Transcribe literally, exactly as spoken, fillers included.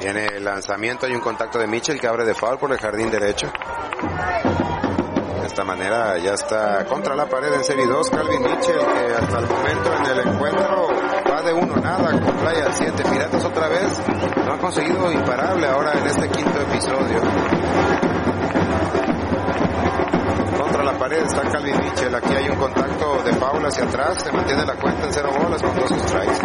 Viene el lanzamiento, hay un contacto de Mitchell que abre de foul por el jardín derecho. De esta manera ya está contra la pared en serie dos Calvin Mitchell, que hasta el momento en el encuentro va de uno nada con playa siete. Piratas otra vez no ha conseguido imparable ahora en este quinto episodio. Contra la pared está Calvin Mitchell. Aquí hay un contacto de foul hacia atrás, se mantiene la cuenta en cero bolas con dos strikes.